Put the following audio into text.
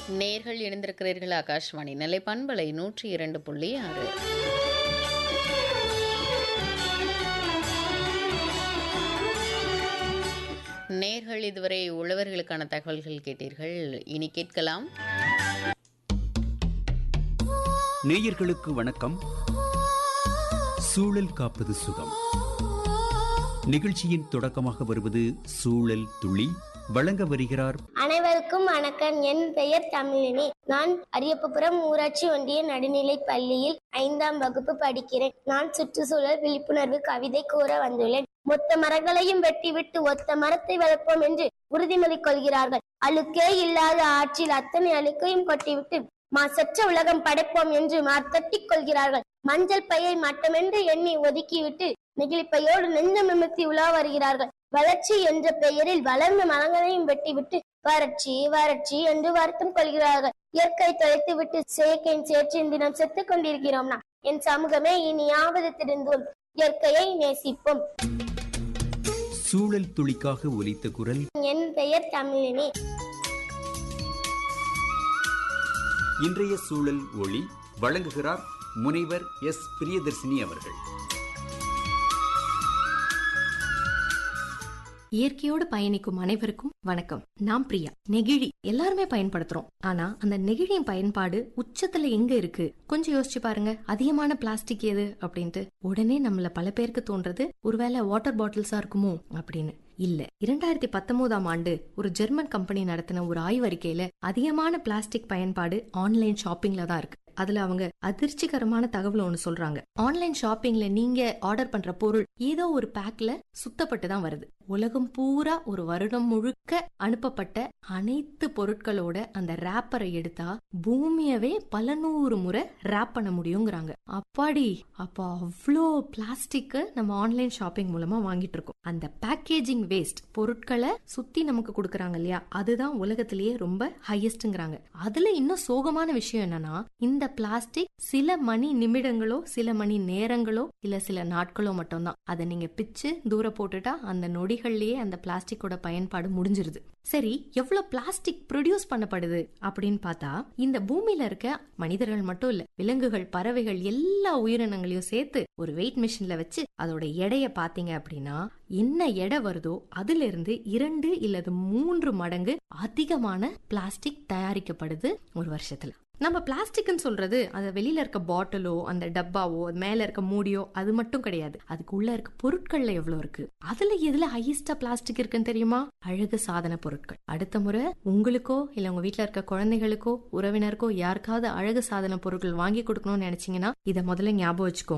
நேர்கள் இணைந்திருக்கிறீர்கள் ஆகாஷ்வாணி நிலை பண்பலை 102.6. நேர்கள் இதுவரை உழவர்களுக்கான தகவல்கள் கேட்டீர்கள். இனி கேட்கலாம். நேயர்களுக்கு வணக்கம். சூழல் காப்பது சுகம் நிகழ்ச்சியின் தொடக்கமாக வருவது சூழல் துளி. வழங்க வருகிறார். அனைவருக்கும் வணக்கம். என் பெயர் தமிழினி. நான் அரியப்பபுரம் ஊராட்சி ஒன்றிய நடுநிலைப் பள்ளியில் 5ஆம் வகுப்பு படிக்கிறேன். நான் சுற்றுச்சூழல் விழிப்புணர்வு கவிதை கூற வந்துள்ளேன். மொத்த மரங்களையும் வெட்டிவிட்டு ஒத்த மரத்தை வளர்ப்போம் என்று உறுதிமொழி கொள்கிறார்கள். அழுக்கே இல்லாத ஆற்றில் அத்தனை அழுக்கையும் கொட்டிவிட்டு மாசற்ற உலகம் படைப்போம் என்று மார்த்தட்டிக் கொள்கிறார்கள். மஞ்சள் பையை மட்டமென்று எண்ணி ஒதுக்கிவிட்டு நெகிழிப்பையோடு நெஞ்சம் நிமிர்த்தி உலா வருகிறார்கள். வளர்ச்சி என்ற பெயரில் வளர்ந்த மரங்களையும் வெட்டிவிட்டு வறட்சி வறட்சி என்று வருத்தம் கொள்கிறார்கள். இயற்கை தொலைத்து விட்டு செயற்கையின் சேற்றின் தினம் செத்துக் கொண்டிருக்கிறோம். என் சமூகமே, இனியாவது திருந்தும், இயற்கையை நேசிப்போம். சூழல் துளிக்காக ஒலித்த குரல். என் பெயர் தமிழினி. இன்றைய சூழல் ஒளி வழங்குகிறார் முனைவர் எஸ். பிரியதர்சினி அவர்கள். இயற்கையோடு பயணிக்கும் அனைவருக்கும் வணக்கம். நான் பிரியா. நெகிழி எல்லாருமே பயன்படுத்துறோம். ஆனா அந்த நெகிழியின் பயன்பாடு உச்சத்துல எங்க இருக்கு கொஞ்சம் யோசிச்சு பாருங்க. அதிகமான பிளாஸ்டிக் எது அப்படின்ட்டு உடனே நம்மள பல பேருக்கு தோன்றது ஒருவேளை வாட்டர் பாட்டில்ஸா இருக்குமோ அப்படின்னு. இல்ல, 2019ஆம் ஆண்டு ஒரு ஜெர்மன் கம்பெனி நடத்தின ஒரு ஆய்வறிக்கையில அதிகமான பிளாஸ்டிக் பயன்பாடு ஆன்லைன் ஷாப்பிங்ல தான் இருக்கு. அதுல அவங்க அதிர்ச்சிகரமான தகவல் ஒண்ணு சொல்றாங்க. ஆன்லைன் ஷாப்பிங்ல நீங்க ஆர்டர் பண்ற பொருள் ஏதோ ஒரு பேக்ல சுத்தப்பட்டு தான் வருது. உலகம் பூரா ஒரு வருடம் முழுக்க அனுப்பப்பட்ட அனைத்து பொருட்களோட அந்த ரேப்பரை எடுத்தா பூமியவே பல 100 முறை ரேப் பண்ண முடியுங்கிறாங்க. அப்பாடி, அப்பா அவ்வளோ பிளாஸ்டிக் நம்ம ஆன்லைன் ஷாப்பிங் மூலமா வாங்கிட்டு இருக்கோம். அந்த பேக்கேஜிங் வேஸ்ட், பொருட்களை சுத்தி நமக்கு கொடுக்கறாங்க இல்லையா, அதுதான் உலகத்திலேயே ரொம்ப ஹையஸ்ட்ங்கிறாங்க. அதுல இன்னும் சோகமான விஷயம் என்னன்னா, இந்த பிளாஸ்டிக் சில மணி நிமிடங்களோ சில மணி நேரங்களோ இல்ல சில நாட்களோ மட்டும்தான். அதை நீங்க பிச்சு தூர போட்டுட்டா அந்த நொடிகள்லயே அந்த பிளாஸ்டிக்கோட பயன்பாடு முடிஞ்சிருது. சரி, எவ்வளவு பிளாஸ்டிக் ப்ரொடியூஸ் பண்ணப்படுது அப்படின்னு பார்த்தா, இந்த பூமியில இருக்க மனிதர்கள் மட்டும் இல்ல, விலங்குகள், பறவைகள், எல்லா உயிரினங்களையும் சேர்த்து ஒரு வெயிட் மிஷின்ல வச்சு அதோட எடையை பாத்தீங்க அப்படின்னா என்ன எடை வருதோ அதுல இருந்து 2 இல்லது 3 மடங்கு அதிகமான பிளாஸ்டிக் தயாரிக்கப்படுது ஒரு வருஷத்துல. நம்ம பிளாஸ்டிக்னு சொல்றது அது வெளியில இருக்க பாட்டிலோ அந்த டப்பாவோ மேல இருக்க மூடியோ அது மட்டும் கிடையாது. அதுக்கு உள்ள இருக்க பொருட்கள்ல எவ்வளவு இருக்கு, அதுல எதுல ஹையஸ்டா பிளாஸ்டிக் இருக்குன்னு தெரியுமா? அழகு சாதன பொருட்கள். அடுத்த முறை உங்களுக்கோ இல்ல உங்க வீட்டுல இருக்க குழந்தைகளுக்கோ உறவினருக்கோ யாருக்காவது அழகு சாதன பொருட்கள் வாங்கி கொடுக்கணும்னு நினைச்சீங்கன்னா இதை முதல்ல ஞாபகம் வச்சுக்கோங்க.